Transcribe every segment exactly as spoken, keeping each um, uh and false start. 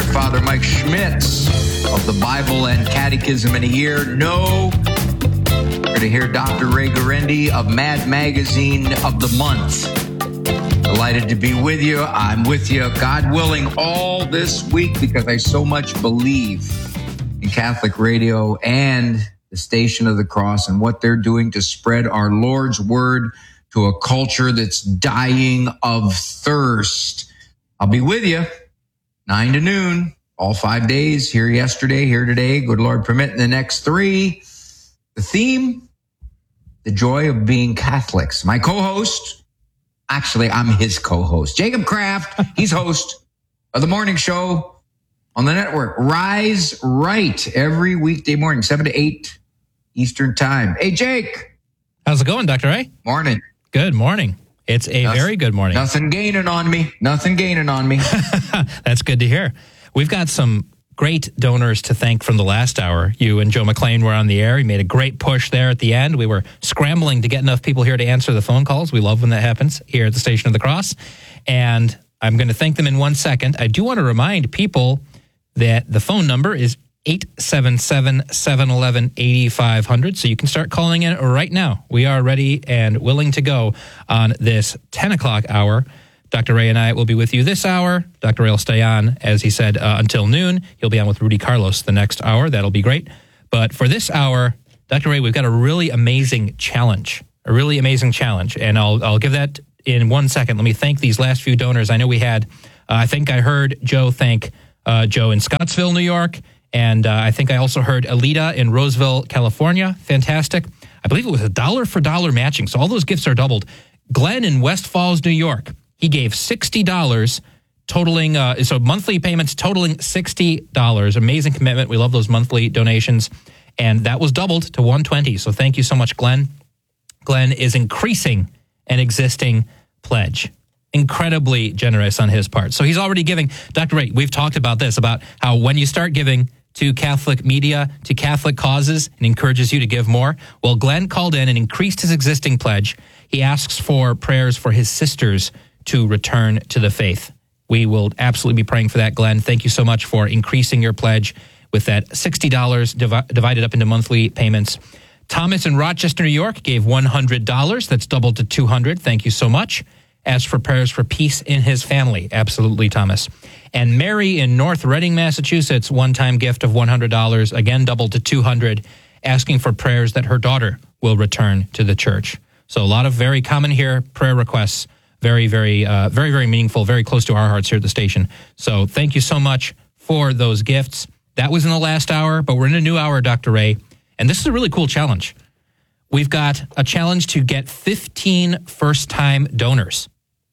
Father Mike Schmitz of the Bible and Catechism in a Year. No, we're going to hear Doctor Ray Guarendi of Mad Magazine of the Month. Delighted to be with you. I'm with you, God willing, all this week because I so much believe in Catholic radio and the Station of the Cross and what they're doing to spread our Lord's word to a culture that's dying of thirst. I'll be with you nine to noon, all five days, here yesterday, here today, good Lord permit, in the next three. The theme, the joy of being Catholics. My co-host, actually, I'm his co-host, Jacob Kraft. He's host of the morning show on the network, Rise Right, every weekday morning, seven to eight Eastern time. Hey, Jake. How's it going, Doctor Ray? Morning. Good morning. It's a nothing, very good morning. Nothing gaining on me. Nothing gaining on me. That's good to hear. We've got some great donors to thank from the last hour. You and Joe McLean were on the air. You made a great push there at the end. We were scrambling to get enough people here to answer the phone calls. We love when that happens here at the Station of the Cross. And I'm going to thank them in one second. I do want to remind people that the phone number is eight seven seven, seven one one, eight five zero zero. So you can start calling in right now. We are ready and willing to go on this ten o'clock hour. Doctor Ray and I will be with you this hour. Doctor Ray will stay on, as he said, uh, until noon. He'll be on with Rudy Carlos the next hour. That'll be great. But for this hour, Doctor Ray, we've got a really amazing challenge, a really amazing challenge. And I'll I'll give that in one second. Let me thank these last few donors. I know we had, uh, I think I heard Joe thank uh, Joe in Scottsville, New York. And uh, I think I also heard Alita in Roseville, California. Fantastic. I believe it was a dollar for dollar matching. So all those gifts are doubled. Glenn in West Falls, New York. He gave sixty dollars, totaling, uh, so monthly payments totaling sixty dollars. Amazing commitment. We love those monthly donations. And that was doubled to one hundred twenty dollars. So thank you so much, Glenn. Glenn is increasing an existing pledge. Incredibly generous on his part. So he's already giving. Doctor Ray, we've talked about this, about how when you start giving to Catholic media, to Catholic causes, and encourages you to give more. Well, Glenn called in and increased his existing pledge. He asks for prayers for his sisters to return to the faith. We will absolutely be praying for that, Glenn. Thank you so much for increasing your pledge with that sixty dollars divi- divided up into monthly payments. Thomas in Rochester, New York gave one hundred dollars. That's doubled to two hundred dollars. Thank you so much. Asked for prayers for peace in his family. Absolutely, Thomas. And Mary in North Reading, Massachusetts, one-time gift of one hundred dollars, again doubled to two hundred dollars, asking for prayers that her daughter will return to the church. So a lot of very common here prayer requests, very, very, uh, very, very meaningful, very close to our hearts here at the station. So thank you so much for those gifts. That was in the last hour, but we're in a new hour, Doctor Ray, and this is a really cool challenge. We've got a challenge to get fifteen first-time donors.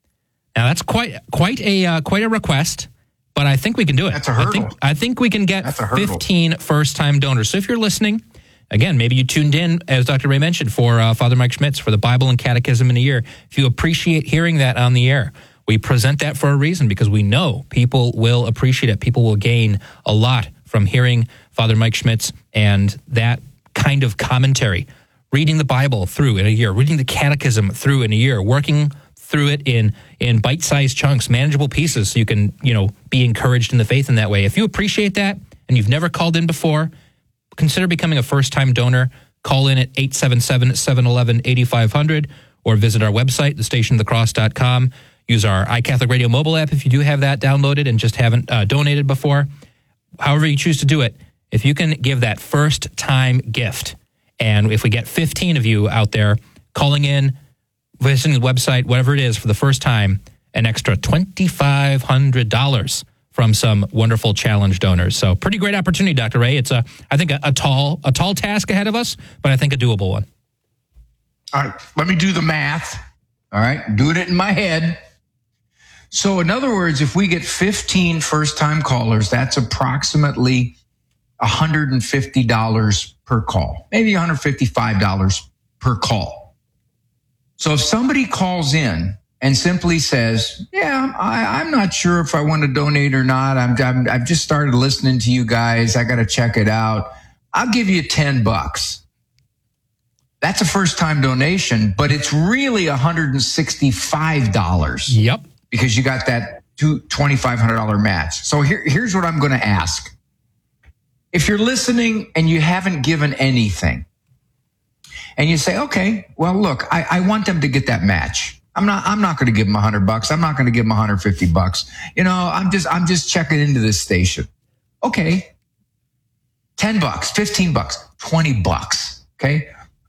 Now that's quite quite a uh, quite a request, but I think we can do it. That's a hurdle. I think, I think we can get fifteen first-time donors. So if you're listening, again, maybe you tuned in, as Doctor Ray mentioned, for uh, Father Mike Schmitz for the Bible and Catechism in a Year. If you appreciate hearing that on the air, we present that for a reason because we know people will appreciate it. People will gain a lot from hearing Father Mike Schmitz and that kind of commentary. Reading the Bible through in a year, reading the Catechism through in a year, working through it in in bite-sized chunks, manageable pieces, so you can, you know, be encouraged in the faith in that way. If you appreciate that and you've never called in before, consider becoming a first-time donor. Call in at eight seven seven, seven one one, eight five zero zero or visit our website, the station of the cross dot com. Use our iCatholic Radio mobile app if you do have that downloaded and just haven't uh, donated before. However you choose to do it, if you can give that first-time gift, and if we get fifteen of you out there calling in, visiting the website, whatever it is, for the first time, an extra two thousand five hundred dollars from some wonderful challenge donors. So pretty great opportunity, Doctor Ray. It's, a, I think, a, a tall a tall task ahead of us, but I think a doable one. All right, let me do the math. All right, doing it in my head. So in other words, if we get fifteen first-time callers, that's approximately one hundred fifty dollars per call, maybe one hundred fifty-five dollars per call. So if somebody calls in and simply says, yeah, I, I'm not sure if I want to donate or not. I'm, I'm, I've just started listening to you guys. I got to check it out. I'll give you ten bucks. That's a first-time donation, but it's really one hundred sixty-five dollars. Yep. Because you got that to twenty-five hundred dollars match. So here, here's what I'm going to ask. If you're listening and you haven't given anything, and you say, okay, well, look, I, I want them to get that match. I'm not, I'm not going to give them a hundred bucks. I'm not going to give them one hundred fifty bucks. You know, I'm just, I'm just checking into this station. Okay. ten bucks, fifteen bucks, twenty bucks. Okay.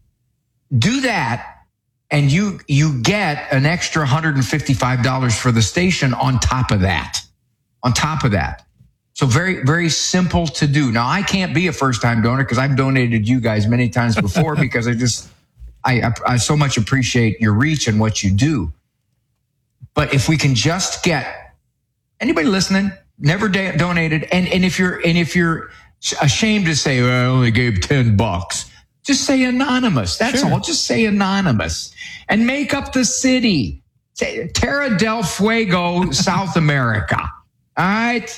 Do that. And you, you get an extra one hundred fifty-five dollars for the station on top of that, on top of that. So very, very simple to do. Now, I can't be a first-time donor because I've donated you guys many times before because I just, I, I, I so much appreciate your reach and what you do. But if we can just get anybody listening, never da- donated, and, and if you're and if you're ashamed to say, well, I only gave ten bucks, just say anonymous. That's sure. all. Just say anonymous and make up the city. Say Terra del Fuego, South America. All right.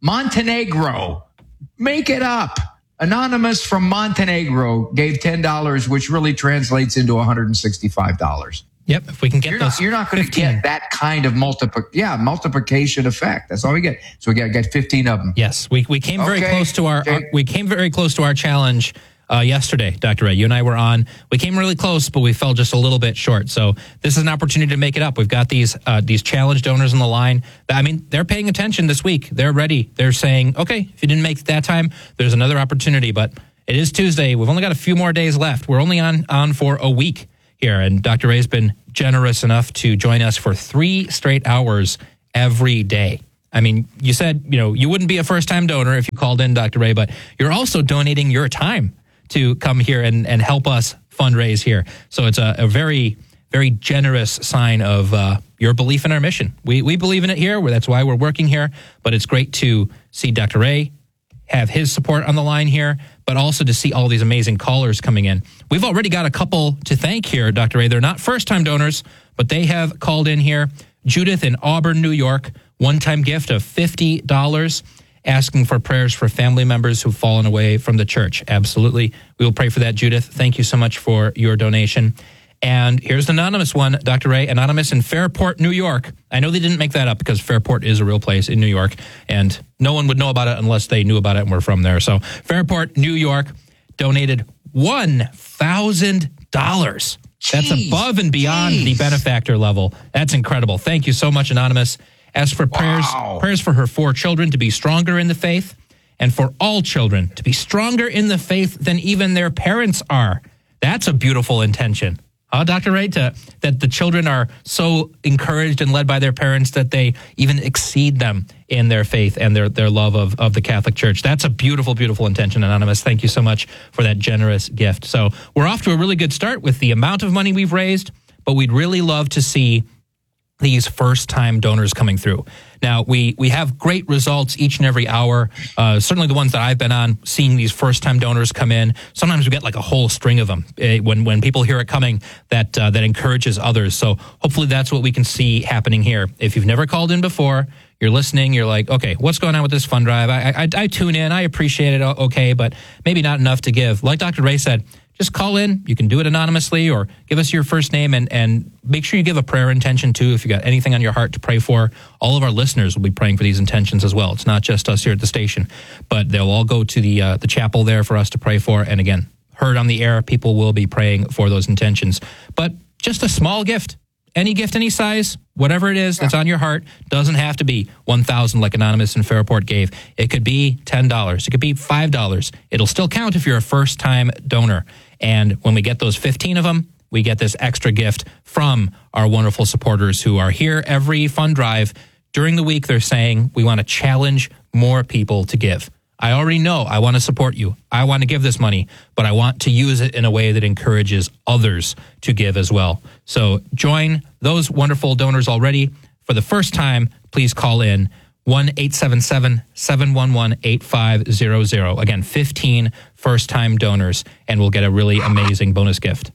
Montenegro. Make it up. Anonymous from Montenegro gave ten dollars, which really translates into one hundred sixty-five dollars. Yep. If we can get you're those not, you're not going to get that kind of multiple, yeah, multiplication effect. That's all we get. So we got to get fifteen of them. Yes. We we came very okay. close to our, okay. our we came very close to our challenge Uh, yesterday, Doctor Ray. You and I were on. We came really close, but we fell just a little bit short. So this is an opportunity to make it up. We've got these uh, these challenge donors on the line. I mean, they're paying attention this week. They're ready. They're saying, okay, if you didn't make it that time, there's another opportunity. But it is Tuesday. We've only got a few more days left. We're only on, on for a week here. And Doctor Ray's been generous enough to join us for three straight hours every day. I mean, you said, you know, you wouldn't be a first-time donor if you called in, Doctor Ray, but you're also donating your time to come here and, and help us fundraise here. So it's a, a very, very generous sign of uh, your belief in our mission. We we believe in it here. That's why we're working here. But it's great to see Doctor Ray have his support on the line here, but also to see all these amazing callers coming in. We've already got a couple to thank here, Doctor Ray. They're not first-time donors, but they have called in here. Judith in Auburn, New York, one-time gift of fifty dollars. Asking for prayers for family members who've fallen away from the church. Absolutely. We will pray for that, Judith. Thank you so much for your donation. And here's the anonymous one, Doctor Ray. Anonymous in Fairport, New York. I know they didn't make that up because Fairport is a real place in New York, and no one would know about it unless they knew about it and were from there. So Fairport, New York, donated one thousand dollars. That's above and beyond Jeez. the benefactor level. That's incredible. Thank you so much, Anonymous. As for prayers, wow. prayers for her four children to be stronger in the faith, and for all children to be stronger in the faith than even their parents are. That's a beautiful intention. Huh, Doctor Ray? To, that the children are so encouraged and led by their parents that they even exceed them in their faith and their, their love of, of the Catholic Church. That's a beautiful, beautiful intention, Anonymous. Thank you so much for that generous gift. So we're off to a really good start with the amount of money we've raised, but we'd really love to see these first-time donors coming through. Now, we we have great results each and every hour. Uh, certainly the ones that I've been on, seeing these first-time donors come in. Sometimes we get like a whole string of them. Uh, when when people hear it coming, that uh, that encourages others. So hopefully that's what we can see happening here. If you've never called in before, you're listening, you're like, okay, what's going on with this fund drive? I, I, I tune in, I appreciate it, okay, but maybe not enough to give. Like Doctor Ray said, just call in. You can do it anonymously or give us your first name and, and make sure you give a prayer intention too. If you got anything on your heart to pray for, all of our listeners will be praying for these intentions as well. It's not just us here at the station, but they'll all go to the uh, the chapel there for us to pray for. And again, heard on the air, people will be praying for those intentions. But just a small gift, any gift, any size, whatever it is that's on your heart, doesn't have to be one thousand dollars like Anonymous in Fairport gave. It could be ten dollars. It could be five dollars. It'll still count if you're a first-time donor. And when we get those fifteen of them, we get this extra gift from our wonderful supporters who are here every fund drive. During the week, they're saying, we want to challenge more people to give. I already know I want to support you. I want to give this money, but I want to use it in a way that encourages others to give as well. So join those wonderful donors already. For the first time, please call in one eight seven seven, seven one one, eight five zero zero. Again, fifteen first-time donors, and we'll get a really amazing bonus gift.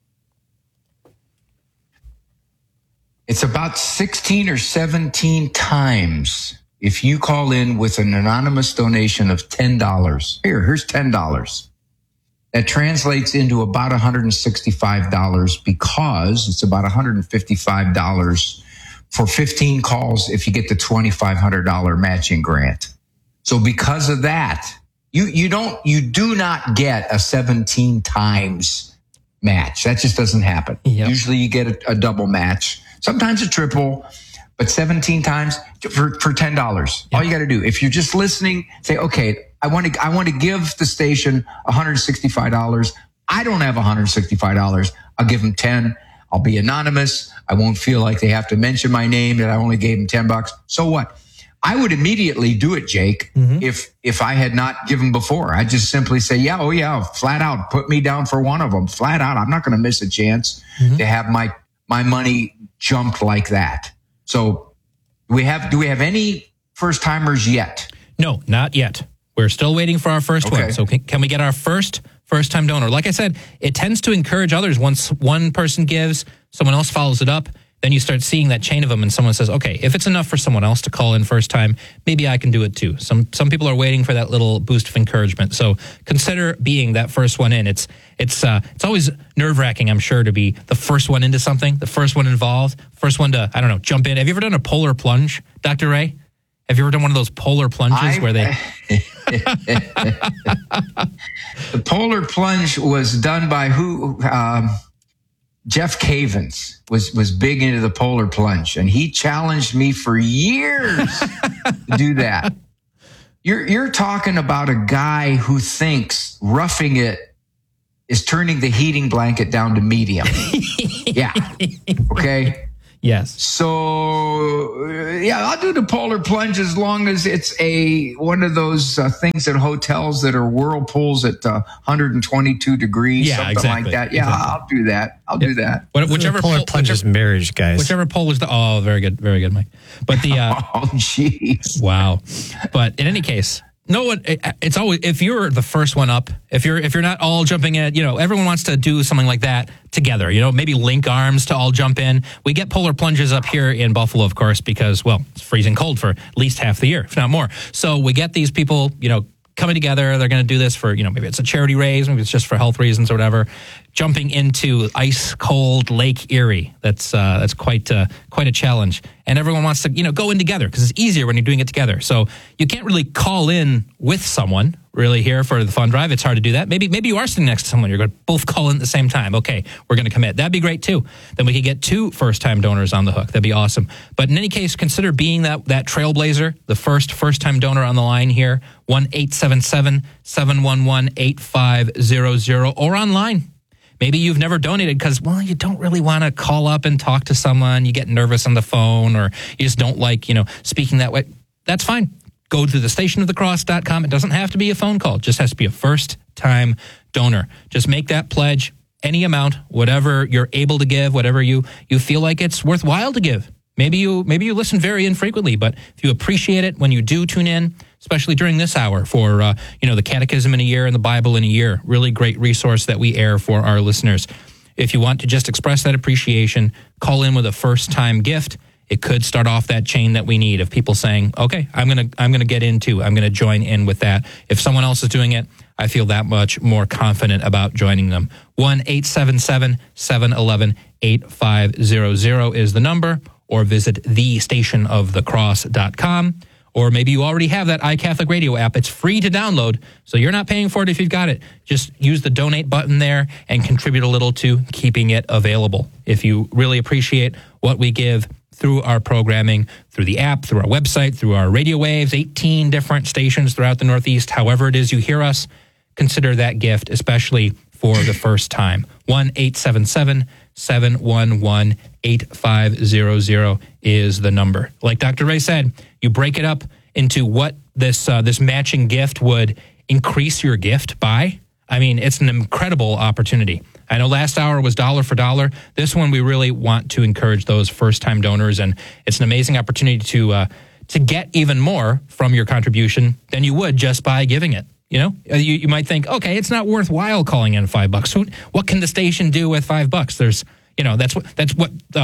It's about sixteen or seventeen times if you call in with an anonymous donation of ten dollars. Here, here's ten dollars. That translates into about one hundred sixty-five dollars because it's about one hundred fifty-five dollars for fifteen calls if you get the twenty-five hundred dollars matching grant. So because of that, you, you don't, you do not get a seventeen times match. That just doesn't happen. Yep. Usually you get a, a double match, sometimes a triple, but seventeen times for, for ten dollars. Yep. All you got to do, if you're just listening, say, okay, I want to, I want to give the station one hundred sixty-five dollars. I don't have one hundred sixty-five dollars. I'll give them ten. I'll be anonymous. I won't feel like they have to mention my name, that I only gave them ten bucks. So what? I would immediately do it, Jake, mm-hmm. if if I had not given before. I'd just simply say, yeah, oh yeah, flat out, put me down for one of them. Flat out, I'm not going to miss a chance mm-hmm. to have my my money jumped like that. So do we have do we have any first timers yet? No, not yet. We're still waiting for our first okay. one. So can, can we get our first first time donor? Like I said, it tends to encourage others. Once one person gives, someone else follows it up. Then you start seeing that chain of them, and someone says, okay, if it's enough for someone else to call in first time, maybe I can do it too. Some some people are waiting for that little boost of encouragement. So consider being that first one in. It's it's uh, it's always nerve-wracking, I'm sure, to be the first one into something, the first one involved, first one to, I don't know, jump in. Have you ever done a polar plunge, Doctor Ray? Have you ever done one of those polar plunges I, where they... The polar plunge was done by who... Um... Jeff Cavins was, was big into the polar plunge, and he challenged me for years to do that. You're, you're talking about a guy who thinks roughing it is turning the heating blanket down to medium. Yeah. Okay. Yes. So, yeah, I'll do the polar plunge as long as it's a one of those uh, things at hotels that are whirlpools at uh, one hundred twenty-two degrees, yeah, something exactly. like that. Yeah, exactly. I'll do that. I'll yeah. do that. What, whichever polar pol- plunge is whichever, marriage, guys. Whichever pole is the... Oh, very good. Very good, Mike. But the... Uh, oh, jeez. Wow. But in any case... No one. It's always, if you're the first one up, if you're if you're not all jumping at, you know, everyone wants to do something like that together. You know, maybe link arms to all jump in. We get polar plunges up here in Buffalo, of course, because well, it's freezing cold for at least half the year, if not more. So we get these people, you know, coming together. They're going to do this for, you know, maybe it's a charity raise, maybe it's just for health reasons or whatever. Jumping into ice cold Lake Erie. That's uh, that's quite uh, quite a challenge. And everyone wants to, you know, go in together because it's easier when you're doing it together. So you can't really call in with someone really here for the fund drive. It's hard to do that. Maybe maybe you are sitting next to someone. You're going to both call in at the same time. Okay, we're going to commit. That'd be great too. Then we could get two first-time donors on the hook. That'd be awesome. But in any case, consider being that that trailblazer, the first first-time donor on the line here. one eight seven seven, seven one one, eight five zero zero or online. Maybe you've never donated because, well, you don't really want to call up and talk to someone. You get nervous on the phone or you just don't like, you know, speaking that way. That's fine. Go to the station of the cross dot com. It doesn't have to be a phone call. It just has to be a first-time donor. Just make that pledge, any amount, whatever you're able to give, whatever you, you feel like it's worthwhile to give. Maybe you maybe you listen very infrequently, but if you appreciate it when you do tune in, especially during this hour for, uh, you know, the Catechism in a Year and the Bible in a Year, really great resource that we air for our listeners. If you want to just express that appreciation, call in with a first-time gift. It could start off that chain that we need of people saying, okay, I'm going to I'm going to get into, I'm going to join in with that. If someone else is doing it, I feel that much more confident about joining them. one eight seven seven, seven one one, eight five zero zero is the number, or visit the station of the cross dot com. Or maybe you already have that iCatholic Radio app. It's free to download, so you're not paying for it if you've got it. Just use the donate button there and contribute a little to keeping it available. If you really appreciate what we give through our programming, through the app, through our website, through our radio waves, eighteen different stations throughout the Northeast, however it is you hear us, consider that gift, especially for the first time. one eight seven seven, seven one one, eight five zero zero is the number. Like Doctor Ray said, you break it up into what this uh, this matching gift would increase your gift by. I mean, it's an incredible opportunity. I know last hour was dollar for dollar. This one, we really want to encourage those first-time donors, and it's an amazing opportunity to uh, to get even more from your contribution than you would just by giving it. You know, you, you might think, okay, it's not worthwhile calling in five bucks. What can the station do with five bucks? There's, you know, that's what that's what uh,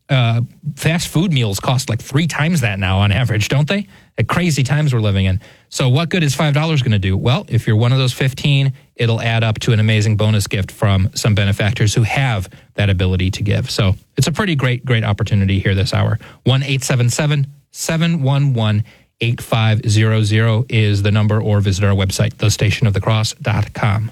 uh, fast food meals cost like three times that now on average, don't they? At crazy times we're living in. So what good is five dollars going to do? Well, if you're one of those fifteen, it'll add up to an amazing bonus gift from some benefactors who have that ability to give. So it's a pretty great, great opportunity here this hour. one eight seven seven, seven one one, eight five zero zero is the number, or visit our website, the station of the cross dot com.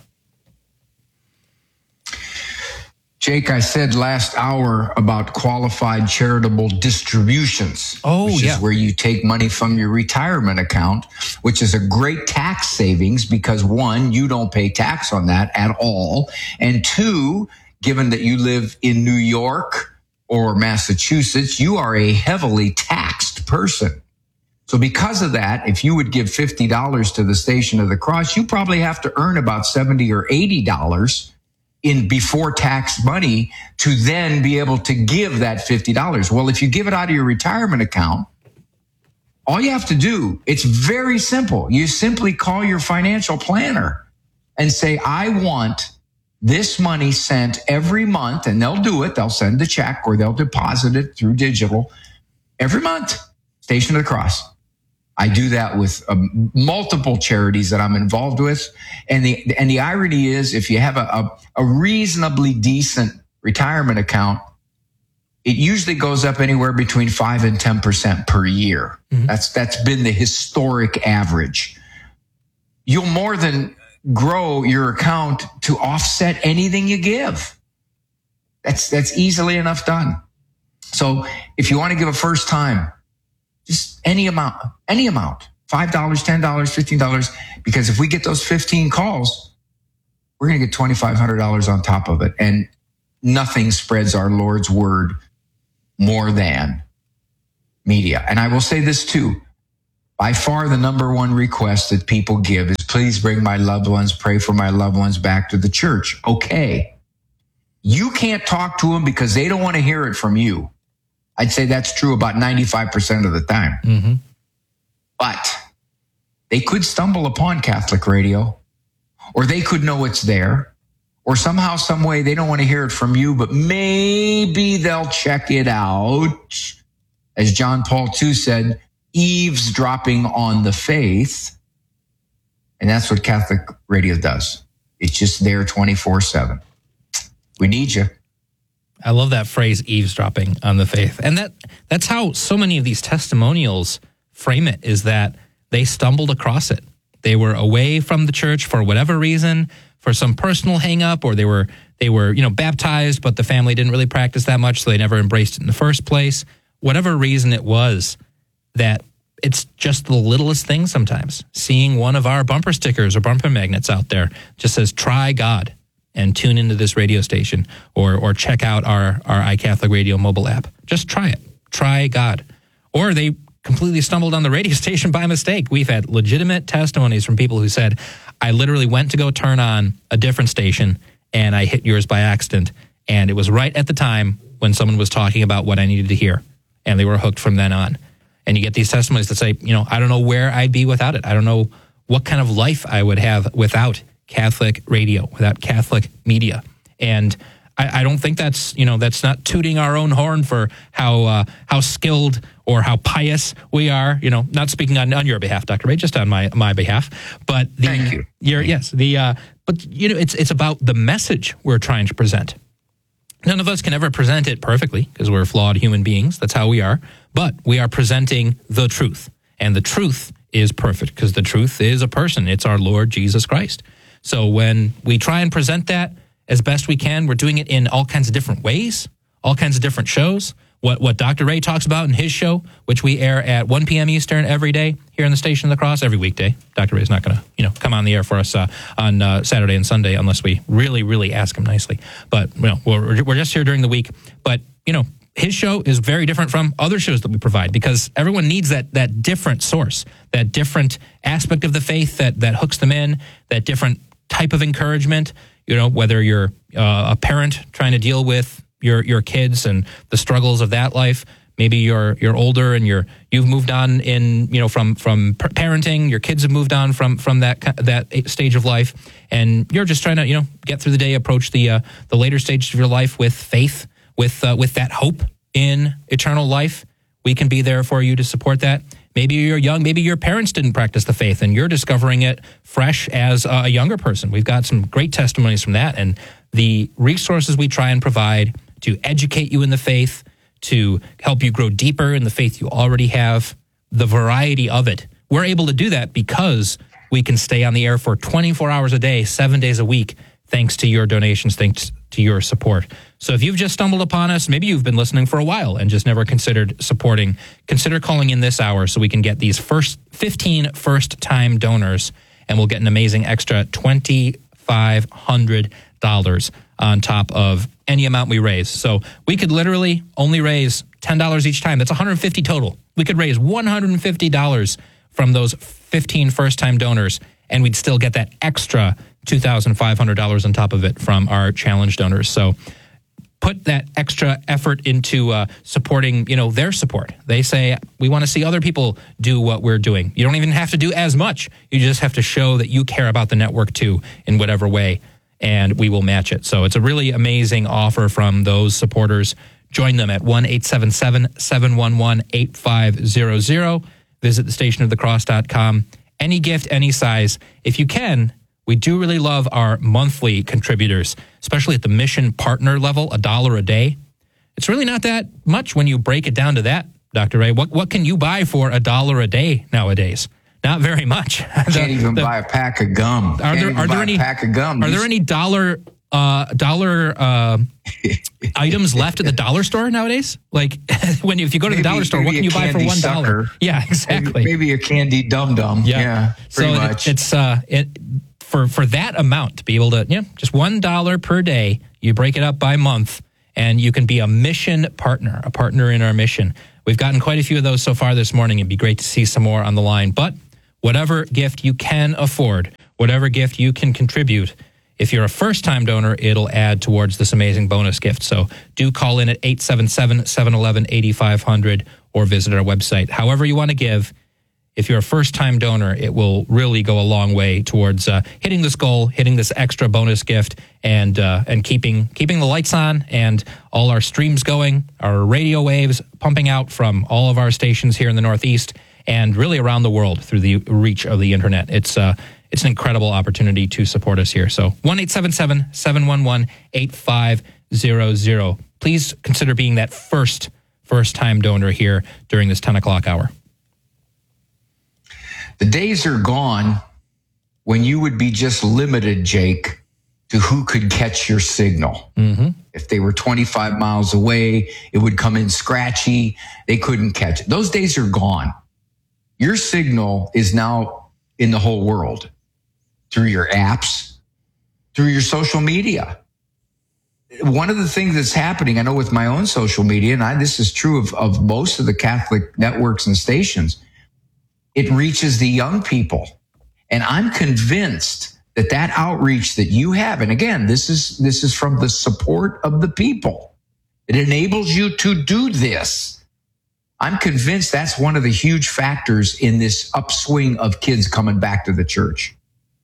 Jake, I said last hour about qualified charitable distributions. Oh, which yeah. is where you take money from your retirement account, which is a great tax savings because, one, you don't pay tax on that at all. And two, given that you live in New York or Massachusetts, you are a heavily taxed person. So because of that, if you would give fifty dollars to the Station of the Cross, you probably have to earn about seventy or eighty dollars in before tax money to then be able to give that fifty dollars. Well, if you give it out of your retirement account, all you have to do, it's very simple. You simply call your financial planner and say, I want this money sent every month, and they'll do it. They'll send the check or they'll deposit it through digital every month. Station of the Cross. I do that with um, multiple charities that I'm involved with. And the and the irony is, if you have a, a, a reasonably decent retirement account, it usually goes up anywhere between five and ten percent per year. Mm-hmm. That's that's been the historic average. You'll more than grow your account to offset anything you give. That's that's easily enough done. So if you want to give a first time, just any amount, any amount, five dollars, ten dollars, fifteen dollars, because if we get those fifteen calls, we're going to get twenty-five hundred dollars on top of it. And nothing spreads our Lord's word more than media. And I will say this too. By far, the number one request that people give is, please bring my loved ones, pray for my loved ones back to the church. Okay. You can't talk to them because they don't want to hear it from you. I'd say that's true about ninety-five percent of the time. Mm-hmm. But they could stumble upon Catholic radio, or they could know it's there, or somehow, some way they don't want to hear it from you, but maybe they'll check it out. As John Paul the Second said, eavesdropping on the faith. And that's what Catholic radio does. It's just there twenty-four seven. We need you. I love that phrase, eavesdropping on the faith. And that that's how so many of these testimonials frame it, is that they stumbled across it. They were away from the church for whatever reason, for some personal hang up, or they were they were, you know, baptized, but the family didn't really practice that much, so they never embraced it in the first place. Whatever reason it was, that it's just the littlest thing sometimes. Seeing one of our bumper stickers or bumper magnets out there just says, try God, and tune into this radio station, or or check out our, our iCatholic Radio mobile app. Just try it. Try God. Or they completely stumbled on the radio station by mistake. We've had legitimate testimonies from people who said, I literally went to go turn on a different station, and I hit yours by accident. And it was right at the time when someone was talking about what I needed to hear. And they were hooked from then on. And you get these testimonies that say, you know, I don't know where I'd be without it. I don't know what kind of life I would have without Catholic radio, without Catholic media. And I, I don't think that's, you know, that's not tooting our own horn for how uh, how skilled or how pious we are. You know, not speaking on, on your behalf, Doctor Ray, just on my my behalf. But the, Thank you. Your, yes, the uh, but you know, it's it's about the message we're trying to present. None of us can ever present it perfectly because we're flawed human beings. That's how we are. But we are presenting the truth, and the truth is perfect because the truth is a person. It's our Lord Jesus Christ. So when we try and present that as best we can, we're doing it in all kinds of different ways, all kinds of different shows. What what Doctor Ray talks about in his show, which we air at one p.m. Eastern every day here on the Station of the Cross, every weekday. Doctor Ray's not going to, you know, come on the air for us uh, on uh, Saturday and Sunday unless we really, really ask him nicely. But, you know, we're, we're just here during the week. But, you know, his show is very different from other shows that we provide because everyone needs that that different source, that different aspect of the faith that that hooks them in, that different type of encouragement. You know, whether you're uh, a parent trying to deal with your your kids and the struggles of that life, maybe you're you're older and you're you've moved on in, you know, from from parenting, your kids have moved on from from that that stage of life, and you're just trying to, you know, get through the day, approach the uh, the later stages of your life with faith, with uh, with that hope in eternal life, we can be there for you to support that. Maybe you're young, maybe your parents didn't practice the faith and you're discovering it fresh as a younger person. We've got some great testimonies from that, and the resources we try and provide to educate you in the faith, to help you grow deeper in the faith you already have, the variety of it. We're able to do that because we can stay on the air for twenty-four hours a day, seven days a week, thanks to your donations, thanks to your support. So if you've just stumbled upon us, maybe you've been listening for a while and just never considered supporting, consider calling in this hour so we can get these first fifteen first-time donors, and we'll get an amazing extra twenty-five hundred dollars on top of any amount we raise. So we could literally only raise ten dollars each time. That's one hundred fifty dollars total. We could raise one hundred fifty dollars from those fifteen first-time donors, and we'd still get that extra two thousand five hundred dollars on top of it from our challenge donors. So put that extra effort into uh, supporting, you know, their support. They say, we want to see other people do what we're doing. You don't even have to do as much. You just have to show that you care about the network too in whatever way, and we will match it. So it's a really amazing offer from those supporters. Join them at one eight seven seven, seven one one, eight five zero zero. Visit the station of the cross dot com. Any gift, any size. If you can, we do really love our monthly contributors, especially at the mission partner level, a dollar a day. It's really not that much when you break it down to that, Doctor Ray. What what can you buy for a dollar a day nowadays? Not very much. Can't the, even the, buy a pack of gum. Are Can't there even are there buy any a pack of gum? Are there any dollar uh, dollar uh, items left at the dollar store nowadays? Like when you, if you go to maybe, the dollar store, what can you buy for one dollar? Yeah, exactly. Maybe, maybe a candy dum dum. Yeah, yeah pretty so much. It, it's uh, it for for that amount to be able to, yeah, just one dollar per day. You break it up by month, and you can be a mission partner, a partner in our mission. We've gotten quite a few of those so far this morning. It'd be great to see some more on the line. But whatever gift you can afford, whatever gift you can contribute, if you're a first-time donor, it'll add towards this amazing bonus gift. So do call in at eight seven seven, seven one one, eight five zero zero or visit our website. However you want to give, if you're a first-time donor, it will really go a long way towards uh, hitting this goal, hitting this extra bonus gift, and uh, and keeping keeping the lights on and all our streams going, our radio waves pumping out from all of our stations here in the Northeast and really around the world through the reach of the internet. It's uh, it's an incredible opportunity to support us here. So one eight seven seven, seven one one, eight five zero zero. Please consider being that first first-time donor here during this ten o'clock hour. The days are gone when you would be just limited, Jake, to who could catch your signal. Mm-hmm. If they were twenty-five miles away, it would come in scratchy. They couldn't catch it. Those days are gone. Your signal is now in the whole world through your apps, through your social media. One of the things that's happening, I know with my own social media, and I, this is true of, of most of the Catholic networks and stations, it reaches the young people. And I'm convinced that that outreach that you have, and again, this is this is from the support of the people. It enables you to do this. I'm convinced that's one of the huge factors in this upswing of kids coming back to the church.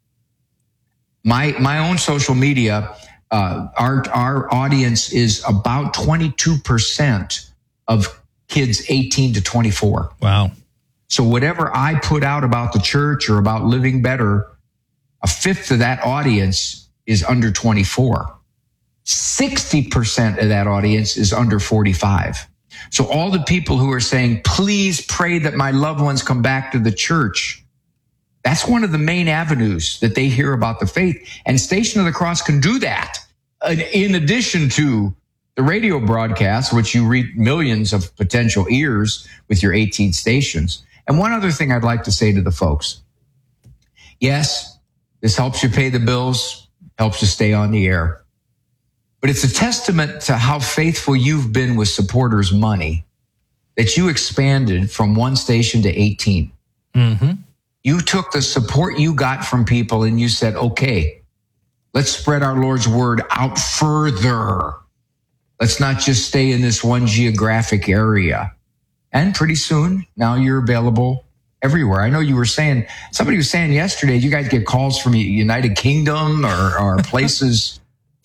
My my own social media, uh, our our audience is about twenty-two percent of kids eighteen to twenty-four. Wow. So whatever I put out about the church or about living better, a fifth of that audience is under twenty-four. sixty percent of that audience is under forty-five. So all the people who are saying, please pray that my loved ones come back to the church, that's one of the main avenues that they hear about the faith. And Station of the Cross can do that. In addition to the radio broadcast, which you reach millions of potential ears with your eighteen stations. And one other thing I'd like to say to the folks. Yes, this helps you pay the bills, helps you stay on the air. But it's a testament to how faithful you've been with supporters' money that you expanded from one station to eighteen. Mm-hmm. You took the support you got from people and you said, okay, let's spread our Lord's word out further. Let's not just stay in this one geographic area. And pretty soon, now you're available everywhere. I know you were saying, somebody was saying yesterday, you guys get calls from United Kingdom or, or places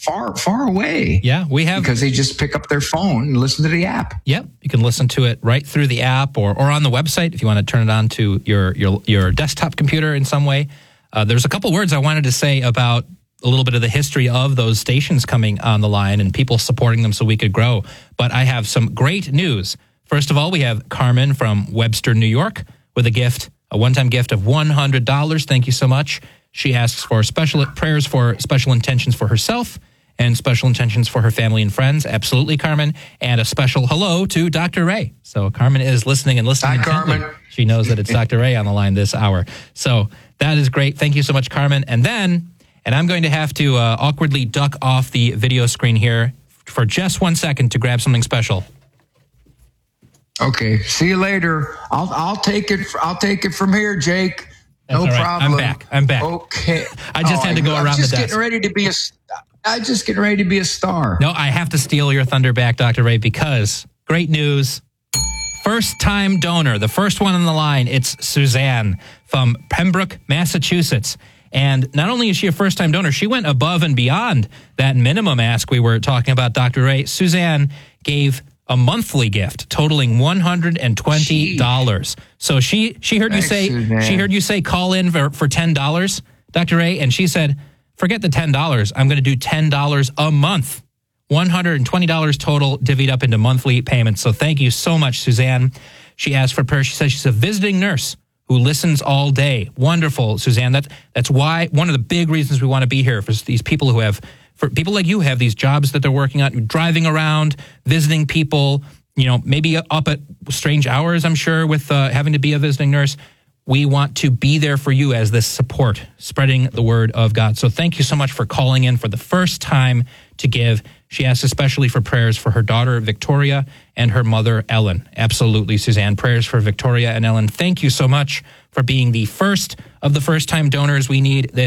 far, far away. Yeah, we have. Because they just pick up their phone and listen to the app. Yep, you can listen to it right through the app or, or on the website if you want to turn it on to your, your, your desktop computer in some way. Uh, there's a couple words I wanted to say about a little bit of the history of those stations coming on the line and people supporting them so we could grow. But I have some great news. First of all, we have Carmen from Webster, New York, with a gift, a one-time gift of one hundred dollars. Thank you so much. She asks for special prayers for special intentions for herself and special intentions for her family and friends. Absolutely, Carmen. And a special hello to Doctor Ray. So Carmen is listening and listening Hi, intently. Carmen. She knows that it's Doctor Ray on the line this hour. So that is great. Thank you so much, Carmen. And then, and I'm going to have to uh, awkwardly duck off the video screen here for just one second to grab something special. Okay. See you later. I'll I'll take it. I'll take it from here, Jake. That's no all right. problem. I'm back. I'm back. Okay. I just oh, had to go I, around I'm just the desk. getting ready to be a. I'm just getting ready to be a star. No, I have to steal your thunder back, Doctor Ray, because great news. First time donor, the first one on the line, it's Suzanne from Pembroke, Massachusetts. And not only is she a first time donor, she went above and beyond that minimum ask we were talking about, Doctor Ray. Suzanne gave a monthly gift totaling one hundred twenty dollars. Jeez. So she she heard Thanks, you say Suzanne. she heard you say call in for, for ten dollars, Doctor Ray, and she said, forget the ten dollars. I'm going to do ten dollars a month. one hundred twenty dollars total divvied up into monthly payments. So thank you so much, Suzanne. She asked for prayer. She says she's a visiting nurse who listens all day. Wonderful, Suzanne. That, that's why one of the big reasons we want to be here for these people who have, for people like you have these jobs that they're working on, driving around, visiting people, you know, maybe up at strange hours, I'm sure, with uh, having to be a visiting nurse. We want to be there for you as this support, spreading the word of God. So thank you so much for calling in for the first time to give. She asked especially for prayers for her daughter, Victoria, and her mother, Ellen. Absolutely, Suzanne. Prayers for Victoria and Ellen. Thank you so much for being the first of the first-time donors. We need this.